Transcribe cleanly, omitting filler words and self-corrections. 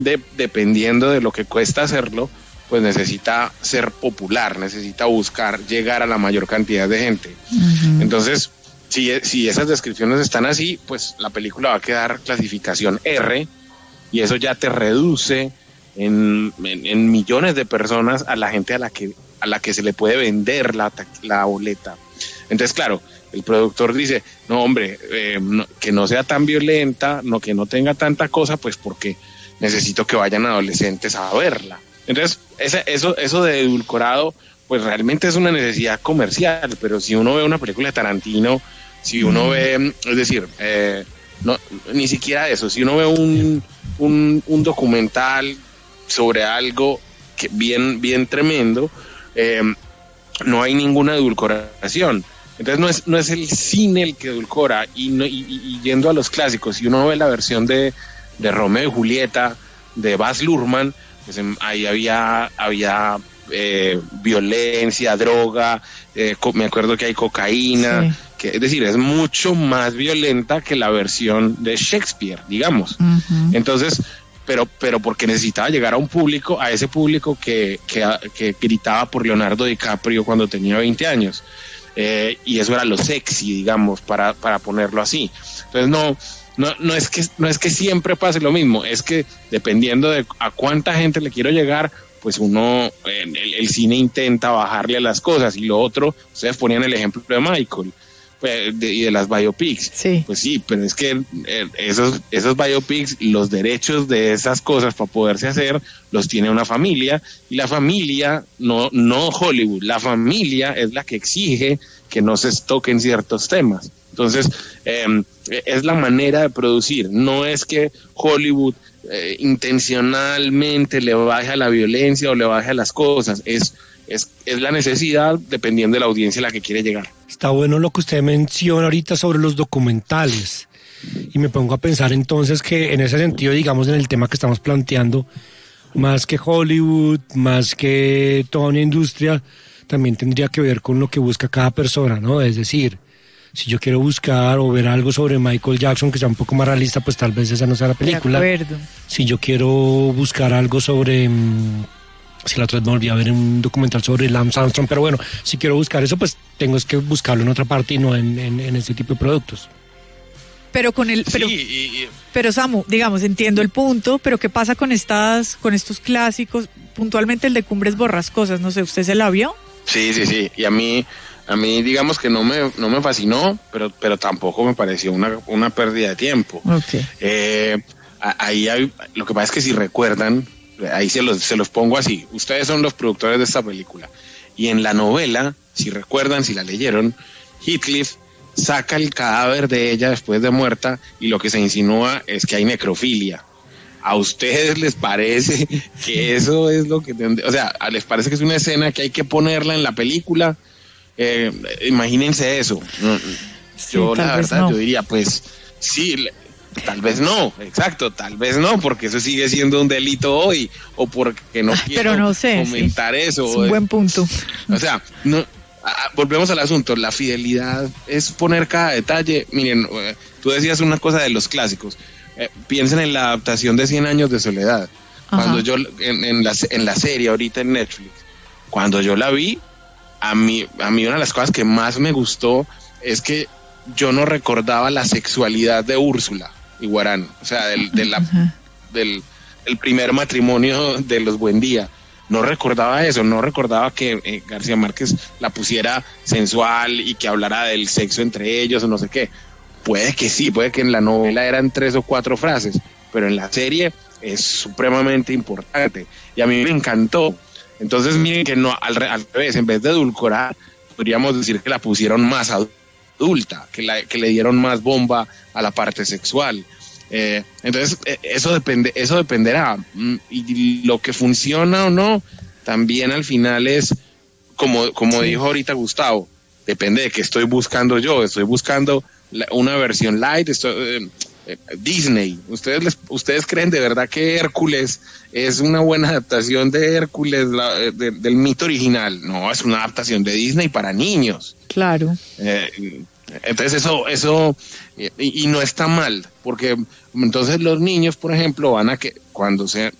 dependiendo de lo que cuesta hacerlo, pues necesita ser popular, necesita buscar llegar a la mayor cantidad de gente. Uh-huh. Entonces, si esas descripciones están así, pues la película va a quedar clasificación R, y eso ya te reduce en millones de personas a la gente a la que se le puede vender la boleta. Entonces, claro, el productor dice, no, hombre, que no sea tan violenta, que no tenga tanta cosa, pues porque necesito que vayan adolescentes a verla. Entonces, eso de edulcorado, pues realmente es una necesidad comercial, pero si uno ve una película de Tarantino, si uno ve, es decir, no, ni siquiera eso, si uno ve un documental sobre algo que bien tremendo, no hay ninguna edulcoración. Entonces no es el cine el que edulcora, y yendo a los clásicos, si uno ve la versión de Romeo y Julieta de Baz Luhrmann, pues ahí había violencia, droga, me acuerdo que hay cocaína, sí. Es decir, es mucho más violenta que la versión de Shakespeare, digamos. Uh-huh. Entonces, pero porque necesitaba llegar a ese público que gritaba por Leonardo DiCaprio cuando tenía 20 años. Y eso era lo sexy, digamos, para ponerlo así. Entonces no es que siempre pase lo mismo, es que dependiendo de a cuánta gente le quiero llegar, pues uno, el cine intenta bajarle a las cosas. Y lo otro, ustedes ponían el ejemplo de Michael, pues, y de las biopics. Sí. Pues sí, pero es que esos biopics, los derechos de esas cosas para poderse hacer, los tiene una familia, y la familia, no Hollywood, la familia es la que exige que no se toquen ciertos temas. Entonces, es la manera de producir, no es que Hollywood intencionalmente le baje a la violencia o le baje a las cosas, es la necesidad dependiendo de la audiencia a la que quiere llegar. Está bueno lo que usted menciona ahorita sobre los documentales, y me pongo a pensar entonces que en ese sentido, digamos, en el tema que estamos planteando, más que Hollywood, más que toda una industria, también tendría que ver con lo que busca cada persona, ¿no? Es decir, si yo quiero buscar o ver algo sobre Michael Jackson que sea un poco más realista, pues tal vez esa no sea la película. De acuerdo. Si yo quiero buscar algo sobre... si la otra vez me volví a ver un documental sobre Lance Armstrong, pero bueno, si quiero buscar eso, pues tengo que buscarlo en otra parte y no en este tipo de productos. Pero pero Samu, digamos, entiendo el punto, pero ¿qué pasa con estos clásicos? Puntualmente el de Cumbres Borrascosas, no sé, ¿usted se la vio? Sí, y a mí digamos que no me fascinó, pero tampoco me pareció una pérdida de tiempo. Okay. Ahí lo que pasa es que si recuerdan, ahí se los pongo así, ustedes son los productores de esta película, y en la novela, si recuerdan, si la leyeron, Heathcliff saca el cadáver de ella después de muerta, y lo que se insinúa es que hay necrofilia. ¿A ustedes les parece que eso es lo que o sea, les parece que es una escena que hay que ponerla en la película? Imagínense eso. Sí, yo la verdad, no. Yo diría, pues sí, tal vez no, exacto, tal vez no, porque eso sigue siendo un delito hoy, o porque no quiero pero no sé, comentar eso. Es un buen punto. O sea, volvemos al asunto, la fidelidad es poner cada detalle. Miren, tú decías una cosa de los clásicos, piensen en la adaptación de 100 años de soledad. Ajá. Cuando yo, en la serie ahorita en Netflix, cuando yo la vi, a mí una de las cosas que más me gustó es que yo no recordaba la sexualidad de Úrsula Iguarán, o sea, del primer matrimonio de los Buendía. No recordaba eso, no recordaba que García Márquez la pusiera sensual y que hablara del sexo entre ellos o no sé qué. Puede que sí, puede que en la novela eran 3 o 4 frases, pero en la serie es supremamente importante y a mí me encantó. Entonces miren que no, al revés, en vez de edulcorar, podríamos decir que la pusieron más adulta, que le dieron más bomba a la parte sexual. Entonces eso dependerá, y lo que funciona o no también al final es como sí. Dijo ahorita Gustavo, depende de qué estoy buscando yo. Estoy buscando una versión light, Disney. ¿Ustedes creen de verdad que Hércules es una buena adaptación de Hércules, del mito original? No, es una adaptación de Disney para niños. Claro. Entonces eso y no está mal, porque entonces los niños, por ejemplo, van a que cuando